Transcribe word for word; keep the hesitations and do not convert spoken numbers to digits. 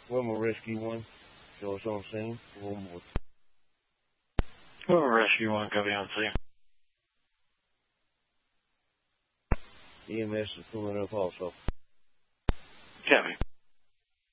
Wilma Rescue one. Show us on scene. One more. Wilma Rescue one, copy on scene. E M S is pulling up also. Copy.